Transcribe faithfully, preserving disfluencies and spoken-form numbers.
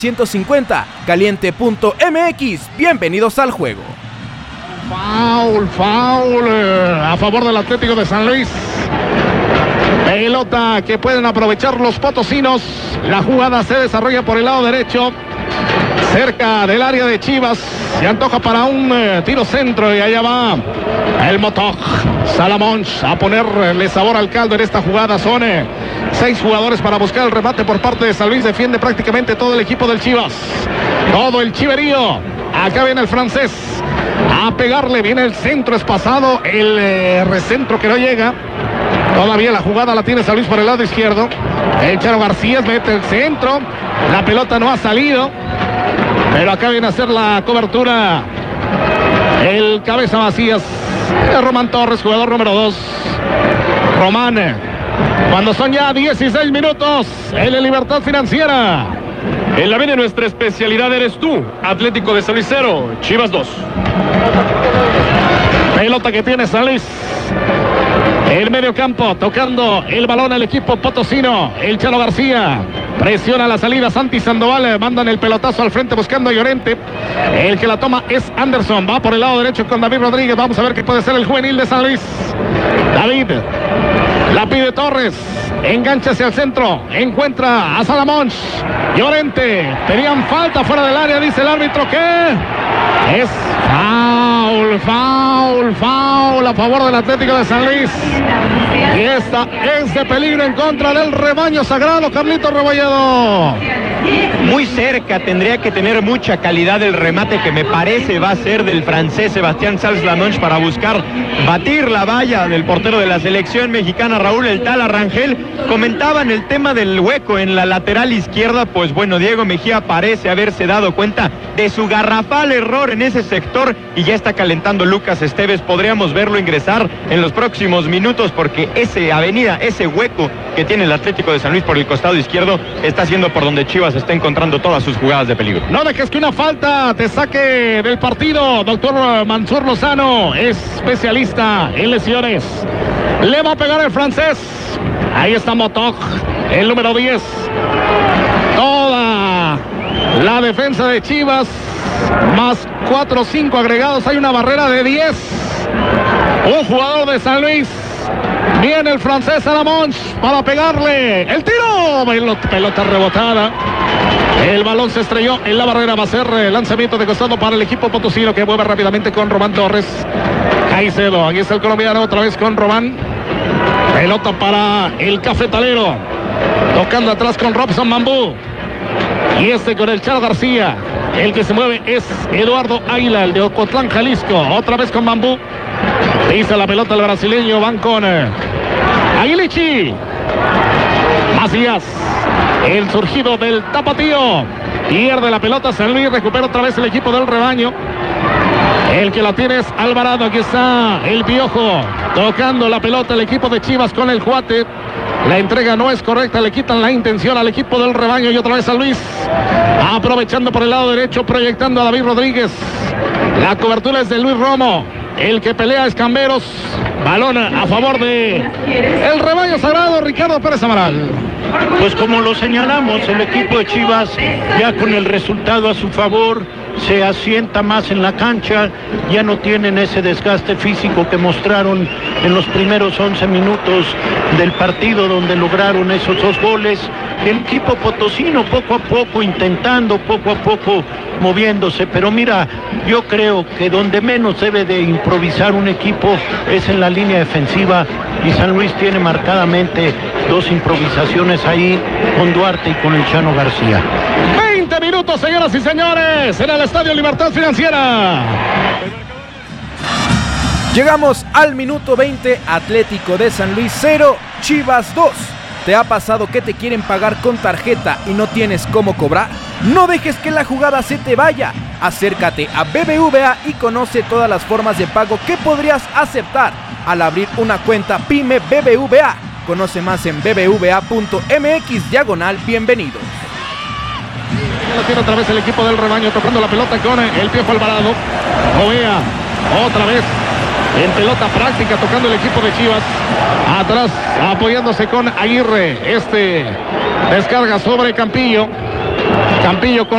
ciento cincuenta, caliente punto m x. Bienvenidos al juego. Foul, foul eh, a favor del Atlético de San Luis. Pelota que pueden aprovechar los potosinos. La jugada se desarrolla por el lado derecho, cerca del área de Chivas. Se antoja para un eh, tiro centro y allá va el Motoj Salomón a ponerle sabor al caldo en esta jugada. Son eh, seis jugadores para buscar el remate por parte de San Luis. Defiende prácticamente todo el equipo del Chivas, todo el chiverío. Acá viene el francés a pegarle, viene el centro espasado, el eh, recentro que no llega. Todavía la jugada la tiene San Luis por el lado izquierdo. El Charo García mete el centro. La pelota no ha salido, pero acá viene a hacer la cobertura el cabeza Macías. Román Torres, jugador número dos. Román, cuando son ya dieciséis minutos en la Libertad Financiera. En la vida nuestra especialidad eres tú. Atlético de San Luis cero, Chivas dos. Pelota que tiene San Luis. El medio campo, tocando el balón al equipo potosino. El Chalo García presiona la salida. Santi Sandoval mandan el pelotazo al frente buscando a Llorente. El que la toma es Anderson. Va por el lado derecho con David Rodríguez. Vamos a ver qué puede ser el juvenil de San Luis. David la pide Torres. Engancha hacia el centro. Encuentra a Salomón. Llorente. Pedían falta fuera del área. Dice el árbitro que es foul, foul, foul a favor del Atlético de San Luis. Y esta es de peligro en contra del rebaño sagrado. Carlito Rebolledo. Muy cerca, tendría que tener mucha calidad el remate que me parece va a ser del francés Sebastián Salz-Lamonche para buscar batir la valla del portero de la selección mexicana, Raúl El Tala Rangel. Comentaban el tema del hueco en la lateral izquierda. Pues bueno, Diego Mejía parece haberse dado cuenta de su garrafal error en ese sector y ya está calentando Lucas Esteves. Podríamos verlo ingresar en los próximos minutos porque ese avenida, ese hueco que tiene el Atlético de San Luis por el costado izquierdo está siendo por donde Chivas está encontrando todas sus jugadas de peligro. No dejes que una falta te saque del partido. Doctor Mansur Lozano, especialista en lesiones. Le va a pegar el francés. Ahí está Motoj, el número diez. Toda la defensa de Chivas, más cuatro o cinco agregados. Hay una barrera de diez. Un jugador de San Luis. Viene el francés Salomón para pegarle. El tiro. Pelota rebotada. El balón se estrelló en la barrera. Va a ser el lanzamiento de costado para el equipo potosino que mueve rápidamente con Román Torres. Caicedo. Aquí está el colombiano otra vez con Román. Pelota para el cafetalero. Tocando atrás con Robson Mambú. Y este con el Charo García. El que se mueve es Eduardo Águila, el de Ocotlán, Jalisco. Otra vez con Mambú. Pisa la pelota el brasileño. Van con Aguilichi. Macías. El surgido del tapatío. Pierde la pelota San Luis. Recupera otra vez el equipo del rebaño. El que la tiene es Alvarado. Aquí está el Piojo. Tocando la pelota el equipo de Chivas con el Cuate. La entrega no es correcta. Le quitan la intención al equipo del rebaño. Y otra vez San Luis. Aprovechando por el lado derecho. Proyectando a David Rodríguez. La cobertura es de Luis Romo. El que pelea es Camberos. Balón a favor de el rebaño sagrado, Ricardo Pérez Amaral. Pues como lo señalamos, el equipo de Chivas ya con el resultado a su favor se asienta más en la cancha, ya no tienen ese desgaste físico que mostraron en los primeros once minutos del partido donde lograron esos dos goles. El equipo potosino poco a poco intentando, poco a poco moviéndose, pero mira, yo creo que donde menos debe de improvisar un equipo es en la línea defensiva y San Luis tiene marcadamente dos improvisaciones ahí con Duarte y con el Chano García. veinte minutos, señoras y señores, en el Estadio Libertad Financiera. Llegamos al minuto veinte, Atlético de San Luis cero, Chivas dos. ¿Te ha pasado que te quieren pagar con tarjeta y no tienes cómo cobrar? No dejes que la jugada se te vaya. Acércate a B B V A y conoce todas las formas de pago que podrías aceptar al abrir una cuenta Pyme B B V A. Conoce más en b b v a punto m x diagonal bienvenidos. Lo tiene otra vez el equipo del rebaño tocando la pelota con el Piojo Alvarado. Ovea otra vez en pelota práctica tocando el equipo de Chivas. Atrás apoyándose con Aguirre. Este descarga sobre Campillo. Campillo con